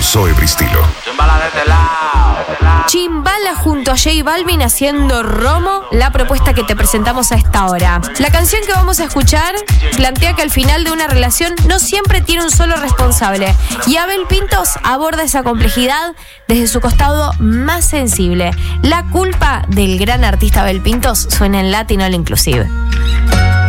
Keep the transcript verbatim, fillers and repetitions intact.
Zoe Bristilo. Chimbala junto a J Balvin haciendo Romo, la propuesta que te presentamos a esta hora. La canción que vamos a escuchar plantea que al final de una relación no siempre tiene un solo responsable, y Abel Pintos aborda esa complejidad desde su costado más sensible. La culpa del gran artista Abel Pintos suena en Latin All Inclusive.